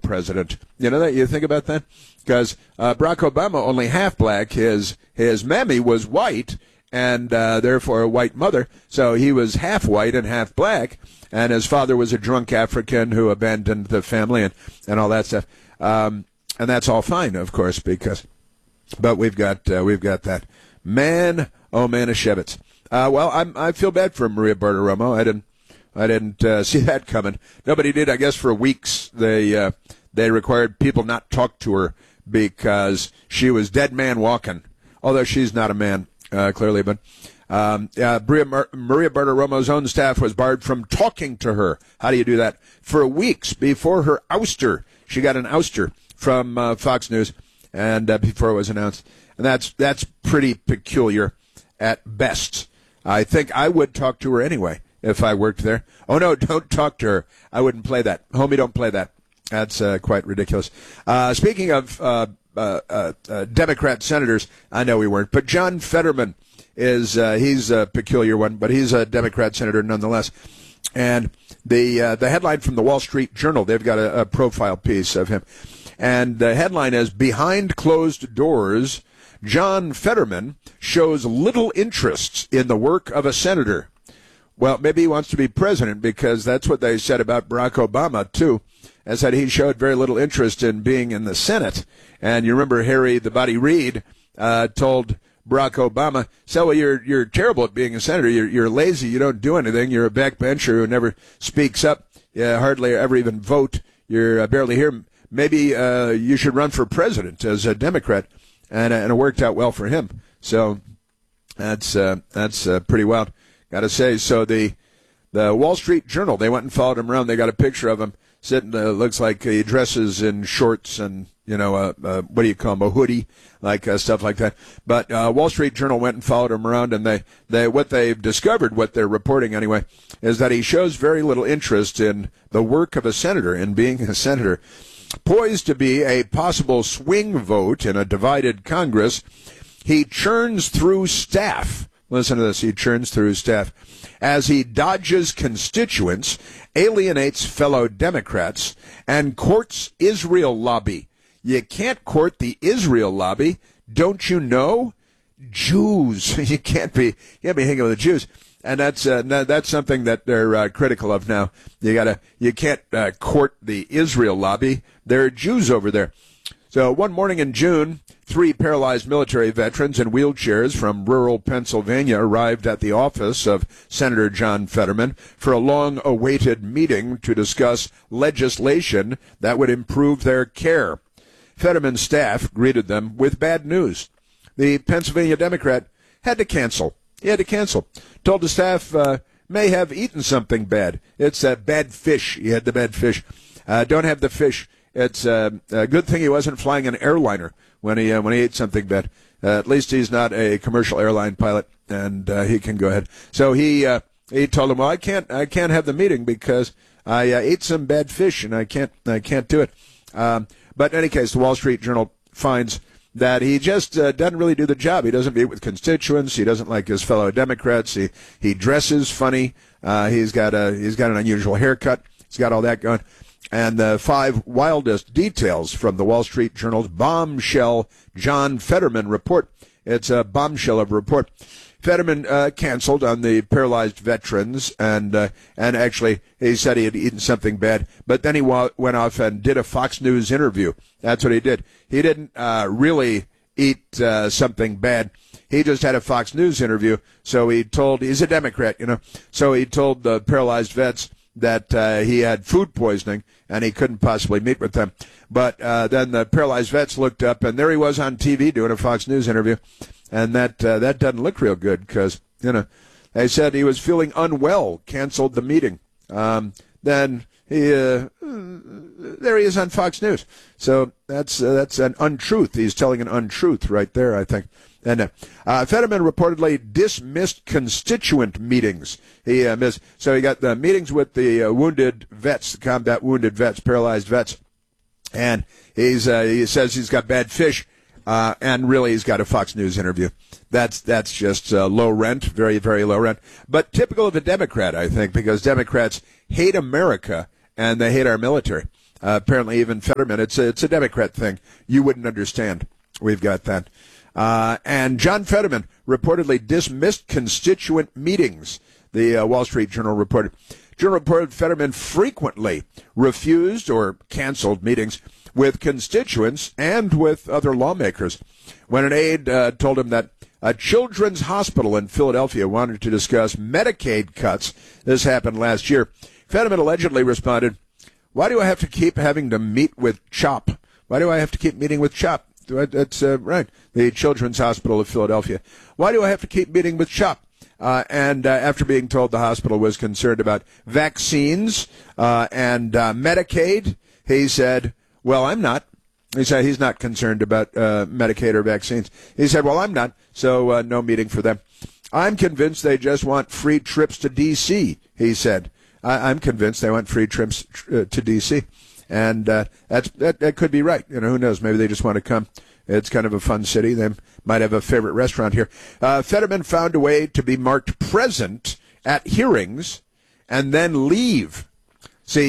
president. You know that? You think about that? Because Barack Obama, only half black. His mammy was white, and therefore a white mother. So he was half white and half black. And his father was a drunk African who abandoned the family and all that stuff. And that's all fine, of course, but we've got that man, oh man, of Shevitz. Well, I feel bad for Maria Bartiromo. I didn't see that coming. Nobody did, I guess, for weeks. They required people not talk to her because she was dead man walking. Although she's not a man, clearly, but. Maria Bartiromo's own staff was barred from talking to her. How do you do that? For weeks before her ouster. She got an ouster from Fox News, and before it was announced. And that's pretty peculiar at best. I think I would talk to her anyway if I worked there. Oh, no, don't talk to her. I wouldn't play that. Homie, don't play that. That's quite ridiculous. Speaking of Democrat senators, I know we weren't, but John Fetterman he's a peculiar one, but he's a Democrat senator nonetheless. And the headline from the Wall Street Journal, they've got a profile piece of him. And the headline is, "Behind Closed Doors, John Fetterman shows little interest in the work of a senator." Well, maybe he wants to be president, because that's what they said about Barack Obama, too. As said, he showed very little interest in being in the Senate. And you remember Harry the Body Reid told Barack Obama, "So, well, you're terrible at being a senator. You're lazy. You don't do anything. You're a backbencher who never speaks up. You hardly ever even vote. You're barely here. Maybe you should run for president as a Democrat." And it worked out well for him. So that's pretty wild, gotta say. So the Wall Street Journal, they went and followed him around. They got a picture of him sitting. Looks like he dresses in shorts and what do you call him, a hoodie, like stuff like that. But Wall Street Journal went and followed him around, and what they've discovered, what they're reporting anyway, is that he shows very little interest in the work of a senator, in being a senator. Poised to be a possible swing vote in a divided Congress, he churns through staff. Listen to this. He churns through staff as he dodges constituents, alienates fellow Democrats, and courts Israel lobby. You can't court the Israel lobby. Don't you know? Jews. You can't be hanging with the Jews. And that's something that they're critical of now. You can't court the Israel lobby. There are Jews over there. So one morning in June, 3 paralyzed military veterans in wheelchairs from rural Pennsylvania arrived at the office of Senator John Fetterman for a long-awaited meeting to discuss legislation that would improve their care. Fetterman's staff greeted them with bad news. The Pennsylvania Democrat had to cancel. He had to cancel. Told the staff may have eaten something bad. It's bad fish. He had the bad fish. Don't have the fish. It's a good thing he wasn't flying an airliner when he ate something bad. At least he's not a commercial airline pilot, and he can go ahead. So he told him, "Well, I can't have the meeting because I ate some bad fish, and I can't do it." But in any case, the Wall Street Journal finds that he just doesn't really do the job. He doesn't meet with constituents. He doesn't like his fellow Democrats. He dresses funny. He's got an unusual haircut. He's got all that going. And the 5 wildest details from the Wall Street Journal's bombshell John Fetterman report. It's a bombshell of a report. Fetterman canceled on the paralyzed veterans, and actually he said he had eaten something bad. But then he went off and did a Fox News interview. That's what he did. He didn't really eat something bad. He just had a Fox News interview. So he's a Democrat, So he told the paralyzed vets that he had food poisoning and he couldn't possibly meet with them. But then the paralyzed vets looked up, and there he was on TV doing a Fox News interview. And that doesn't look real good because, they said he was feeling unwell, canceled the meeting. Then there he is on Fox News. So that's an untruth. He's telling an untruth right there, I think. And Fetterman reportedly dismissed constituent meetings. He missed. So he got the meetings with the wounded vets, the combat wounded vets, paralyzed vets. And he says he's got bad fish. And really, he's got a Fox News interview. That's just low rent, very, very low rent. But typical of a Democrat, I think, because Democrats hate America and they hate our military. Apparently, even Fetterman, it's a Democrat thing. You wouldn't understand. We've got that. And John Fetterman reportedly dismissed constituent meetings, the Wall Street Journal reported. Journal reported Fetterman frequently refused or canceled meetings with constituents and with other lawmakers. When an aide told him that a children's hospital in Philadelphia wanted to discuss Medicaid cuts, this happened last year, Fetterman allegedly responded, "Why do I have to keep having to meet with CHOP? Why do I have to keep meeting with CHOP? That's right, the Children's Hospital of Philadelphia. Why do I have to keep meeting with CHOP?" And after being told the hospital was concerned about vaccines and Medicaid, he said, "Well, I'm not." He said he's not concerned about Medicaid or vaccines. He said, "Well, I'm not, so no meeting for them. I'm convinced they just want free trips to D.C., he said. I'm convinced they want free trips to D.C., and that could be right. You know, who knows? Maybe they just want to come. It's kind of a fun city. They might have a favorite restaurant here. Fetterman found a way to be marked present at hearings and then leave. See,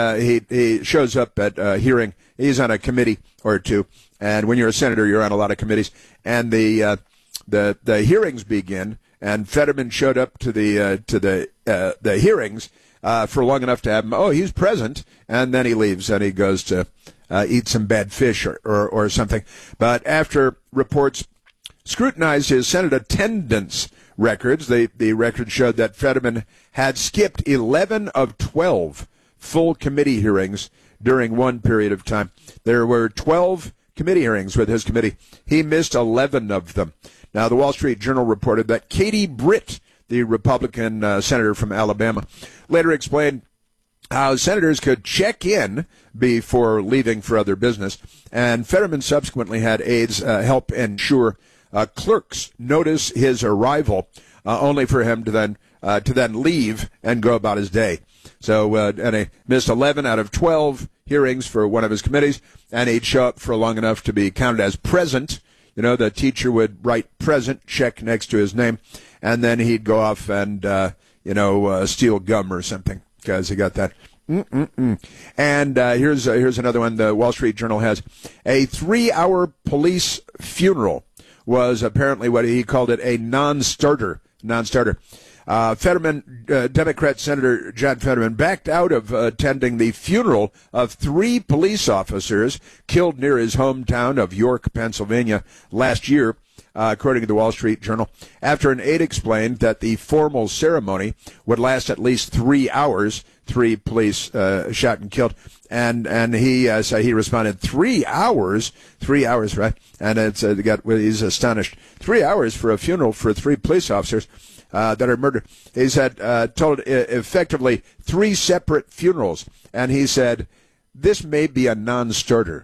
he shows up at a hearing. He's on a committee or two, and when you're a senator, you're on a lot of committees. And the hearings begin, and Fetterman showed up to the hearings for long enough to have him. Oh, he's present, and then he leaves and he goes to eat some bad fish or something. But after reports scrutinized his Senate attendance records, the records showed that Fetterman had skipped 11 of 12 full committee hearings during one period of time. There were 12 committee hearings with his committee. He missed 11 of them. Now, the Wall Street Journal reported that Katie Britt, the Republican senator from Alabama, later explained how senators could check in before leaving for other business. And Fetterman subsequently had aides help ensure clerks notice his arrival, only for him to then leave and go about his day. So, and he missed 11 out of 12 hearings for one of his committees, and he'd show up for long enough to be counted as present. You know, the teacher would write present, check next to his name, and then he'd go off and, steal gum or something, because he got that. And here's another one. The Wall Street Journal has a 3-hour police funeral was apparently what he called it, a non-starter. Fetterman, Democrat Senator John Fetterman, backed out of attending the funeral of 3 police officers killed near his hometown of York, Pennsylvania, last year, according to the Wall Street Journal, after an aide explained that the formal ceremony would last at least 3 hours. 3 police shot and killed, and he responded, 3 hours, right? And he's astonished. 3 hours for a funeral for 3 police officers that are murdered. He said, told effectively 3 separate funerals. And he said, this may be a non-starter.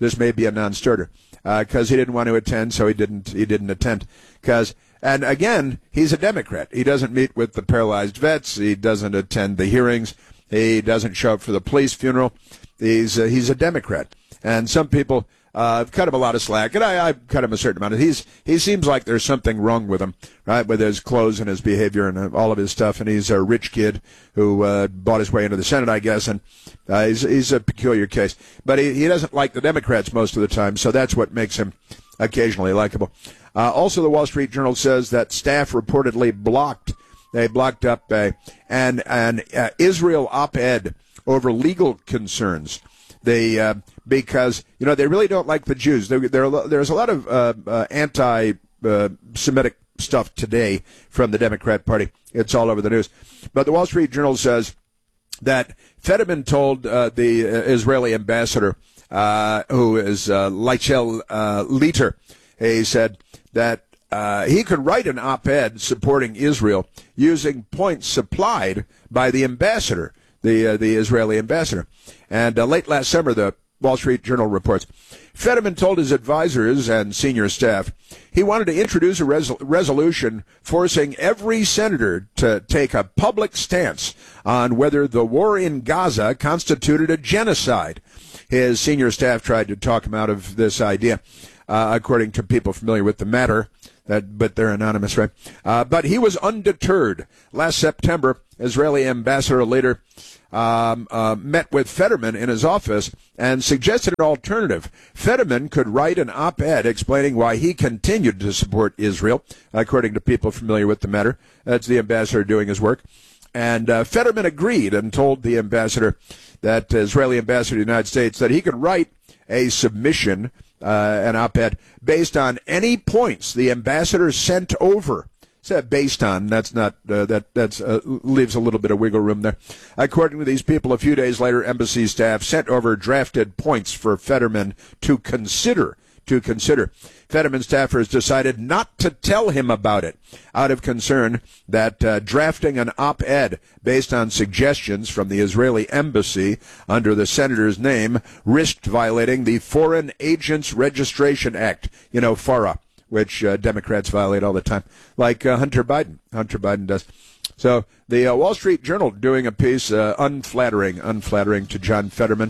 Because he didn't want to attend, so he didn't attend. And again, he's a Democrat. He doesn't meet with the paralyzed vets. He doesn't attend the hearings. He doesn't show up for the police funeral. He's a Democrat. And some people cut him a lot of slack, and I cut him a certain amount. He seems like there's something wrong with him, right, with his clothes and his behavior and all of his stuff. And he's a rich kid who bought his way into the Senate, I guess, and he's a peculiar case. But he doesn't like the Democrats most of the time, so that's what makes him occasionally likable. Also, the Wall Street Journal says that staff reportedly blocked up an Israel op-ed over legal concerns. Because they really don't like the Jews. There's a lot of anti-Semitic stuff today from the Democrat Party. It's all over the news. But the Wall Street Journal says that Fetterman told the Israeli ambassador, who is Leichel Leiter, he said that he could write an op-ed supporting Israel using points supplied by the ambassador, the Israeli ambassador. And late last summer, the Wall Street Journal reports, Fetterman told his advisors and senior staff he wanted to introduce a resolution forcing every senator to take a public stance on whether the war in Gaza constituted a genocide. His senior staff tried to talk him out of this idea. according to people familiar with the matter. But they're anonymous, right? But he was undeterred. Last September, Israeli ambassador later met with Fetterman in his office and suggested an alternative. Fetterman could write an op-ed explaining why he continued to support Israel, according to people familiar with the matter. That's the ambassador doing his work. And Fetterman agreed and told the ambassador, that Israeli ambassador to the United States, that he could write a submission, an op-ed, based on any points the ambassador sent over. Said based on, that's not, that's leaves a little bit of wiggle room there. According to these people, a few days later, embassy staff sent over drafted points for Fetterman to consider. Fetterman staffers decided not to tell him about it out of concern that drafting an op-ed based on suggestions from the Israeli embassy under the senator's name risked violating the Foreign Agents Registration Act, FARA, which Democrats violate all the time, like Hunter Biden. Hunter Biden does. So the Wall Street Journal doing a piece unflattering to John Fetterman.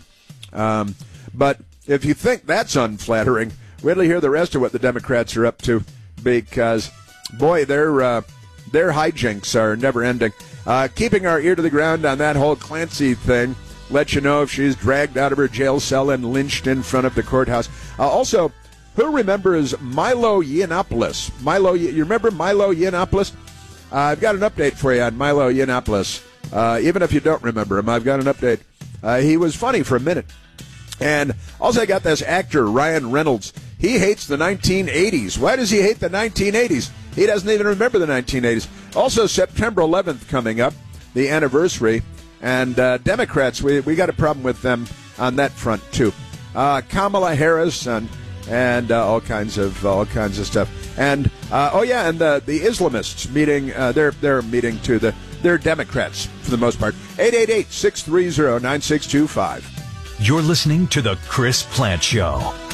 But if you think that's unflattering, wait till you hear the rest of what the Democrats are up to, because, boy, their hijinks are never ending. Keeping our ear to the ground on that whole Clancy thing, let you know if she's dragged out of her jail cell and lynched in front of the courthouse. Also, who remembers Milo Yiannopoulos? You remember Milo Yiannopoulos? I've got an update for you on Milo Yiannopoulos. Even if you don't remember him, I've got an update. He was funny for a minute. And also I got this actor, Ryan Reynolds. He hates the 1980s. Why does he hate the 1980s? He doesn't even remember the 1980s. Also, September 11th coming up, the anniversary. And Democrats, we got a problem with them on that front, too. Kamala Harris and all kinds of stuff. And and the Islamists meeting. They're meeting too. They're Democrats for the most part. 888-630-9625. You're listening to the Chris Plante Show.